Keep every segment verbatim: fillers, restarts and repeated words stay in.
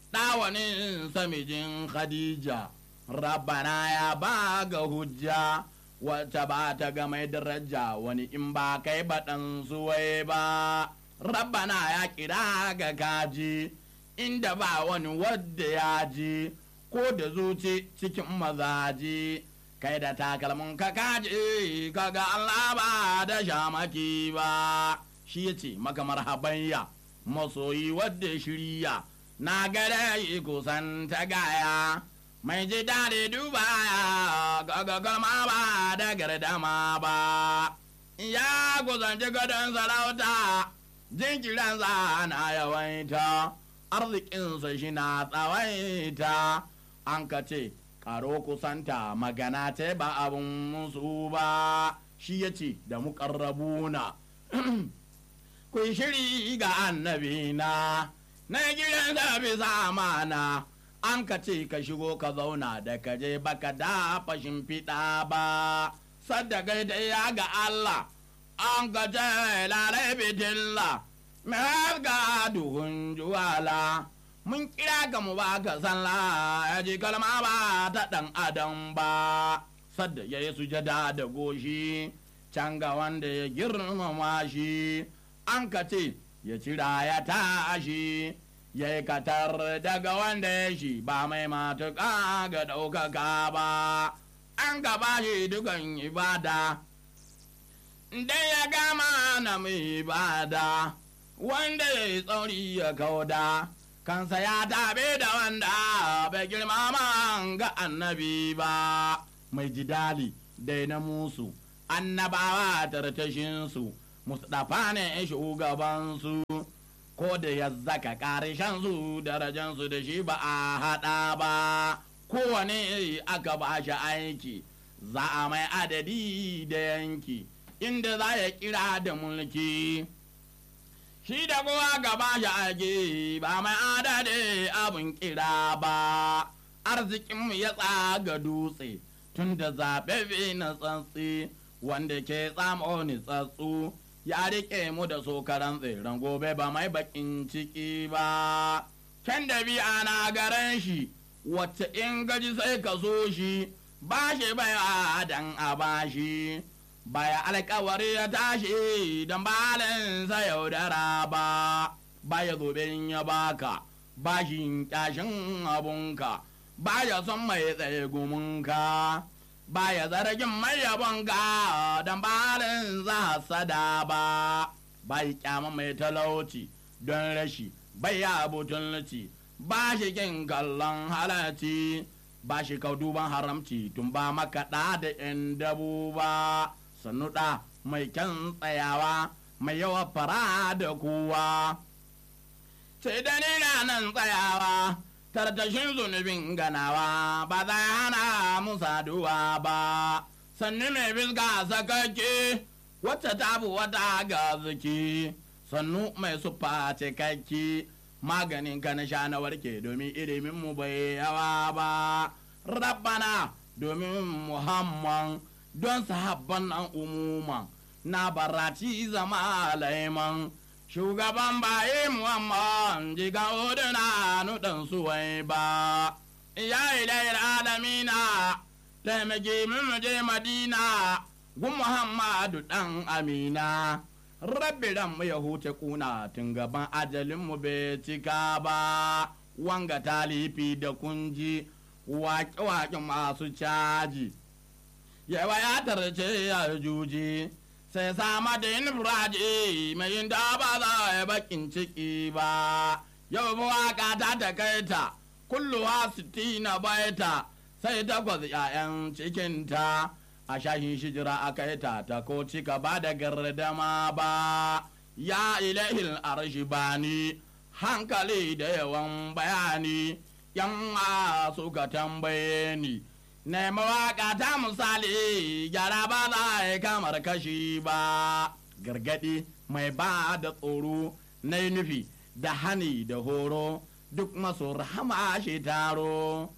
ɗawanin samijin khadija rabbana ya ba ga hujja wacce ba ta ga mai daraja wani in ba kai baɗan suwai ba rabbana ya kira ga kaji inda ba wani wadda ya ji ko da zuci cikin mazaji kai da takalmin ka kaji kaga Allah ba da shamaki ba shi ya ce maka marhabayya masoyi wadda shirya na gada yi kusan ta gaya mai ji daɗi duba kaga kalma ba da gardama ba ya kusanci gadon sarauta jinkiransa na yawaita arzikinsa shi na tsawaita an ka ce karo kusanta magana ce ba abin musu ba shi ya ce da muƙarrabuna ku shiri ga annabina na gidan da bisa mana an ka ce ka shigo ka zauna da ka je baka dafa shimfiɗa ba sadda gaida ya ga Allah an ka ce lalai bitilla mai ga duhun juwala mun kira ga mu ba ka sallah ya ji kalma ba ta ɗan adam ba sadda ya yi sujada da goshi can ga wanda ya girmama shi an ka ce ya cira ya tashi ya yi katar daga wanda ya shi ba mai matuƙa ga ɗaukaka ba an ka ba shi dukan ibada dai ya gama na mai ibada wanda ya yi tsauri ya kauda kansa ya tabe da wanda bai girmama ga annabi ba mai jidali dai na musu annabawa tartashinsu Mustapha ne shugabansu ko da ya zaka ƙarshensu darajansu da shi ba a haɗa ba kowane aka ba shi aiki za a mai adadi da yanki inda za ya kira da mulki shi da kowa gaba shi aiki ba mai adadi abin kira ba arzikinmu ya tsaga dutse tun da zaɓe na tsantsi wanda ke tsamo ni tsatsu ya riƙe mu da sokaran tseren gobe ba mai bakin ciki ba can da biya na garan shi wacce in gaji sai ka so shi ba shi bai dan a ba shi baya alkawari ya tashi don balinsa yaudara ba baya zoben ya baka ba shi kyashin abunka baya son mai tsaye gumunka baya zargin mai yabonka don balin za sada ba bai kyama mai talauci don rashi bai ya butulci ba shi kin kallon halarci ba shi kau duban haramci tun ba makaɗa da yan dabu ba sannuɗa mai kyan tsayawa mai yawa fara da kowa sai da ni na nan tsayawa tartashin zunubin ganawa ba za hana mu saduwa ba sannu mai fiska sakake wacce ta bu wata ga zuki sannu mai sufa cikakki maganin ka na sha na warke domin ilimin mu bai yawa ba rabbana domin muhammad don sahabban nan umuman na barati zama laiman shugaban baye muhammad jiga oduna nudan suwai ba ya ilayar alamina taimake mu je madina gun muhammadu dan amina rabbi ran mu ya huce kuna tun gaban ajalin mu bai cika ba wanga talifi da kunji waƙe-waƙe masu caji yawa ya tarce ya juji sai sama da yin furaji mai yin da ba za a bakin ciki ba yau waka ta ta kai ta kulluwa sitina baita sai takwas ‘ya'yan cikinta a shahin shijira a kai ta ta ko cika ba da gardama ba ya ilahil arshi bani hankali da yawan bayani yan suka tambaye ni na mawaka ta misali gyara ba za a kamar kashi ba gargadi mai ba da tsoro na nufi da hani da horo duk masu rahama shi taro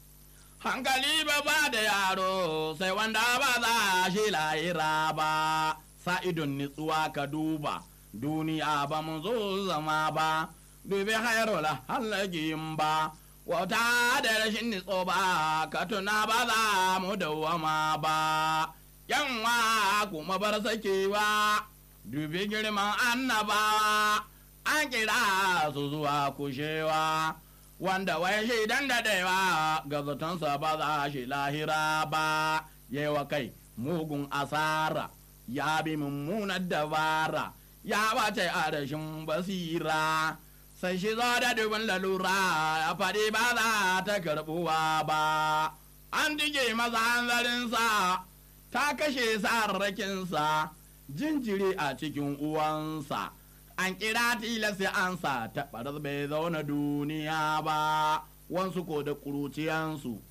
hankali ba ba da yaro sai wanda ba za shi lahira ba sa'idun nitsuwa ka duba duniya ba mu zo zama ba dubi hairu la halakin ba wata da rashin nitso ba ka tuna ba za mu dawama ba yanwa kuma bar sakewa dubi girman annabawa an kira su zuwa kushewa wanda wai shi dan daɗewa ga zatonsa ba za shi lahira ba yewa kai mugun asara ya bi mummunar dabara ya bace a rashin basira sai shi zo da dubin lalura ya faɗi ba za ta karɓuwa ba an dige masa hanzarinsa ta kashe sarrakinsa jinjiri a cikin uwansa an kira tilasi ansa ta ɓarar bai zauna duniya ba wansu ko da ƙuruciyansu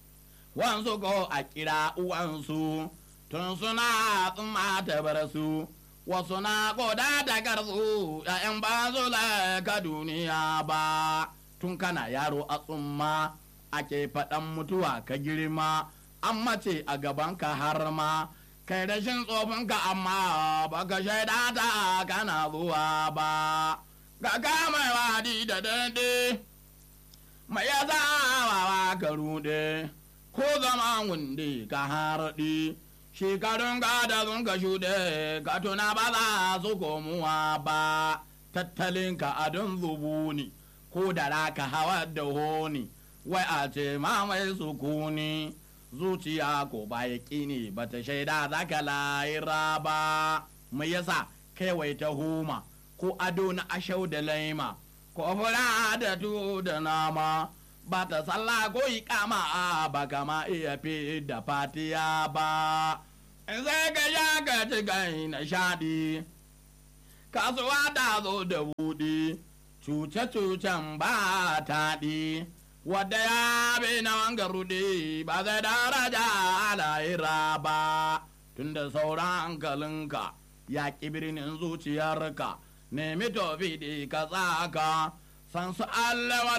wansu ko a kira uwansu tun suna tsumma ta bar su wasu na koda da garzu ‘ya'yan ba su ka duniya ba tun kana yaro a tsumma ake faɗan mutuwa ka girma an mace a gabanka har ma kai rashin tsofinka amma baka shaida ta kana zuwa ba ga mai wadi da dade mai ya zawawa ka rude ko zama wunde ka harɗi shekarun gada sun ka shuɗe ka tuna ba za su komuwa ba tattalinka adon zubu ne ko da raka hawa da honi wai a ce ma mai sukuni zuciya ko ba ya ƙini ba ta shaida za ka layira ba mai yasa kaiwai ta huma ko ado na ashau da laima ko fura da tu da nama ba ta sallah ko ikama a ba kama iya fi da fatiya ba in sai ka sha ka ci gai na shaɗi kasuwa ta zo da buɗi cuce-cucen ba taɗi wadda ya bi na wanga rude ba zai daraja lahira ba tunda sauran hankalinka ya ƙi birnin zuciyarka nemi tofi ka tsaka san su allawa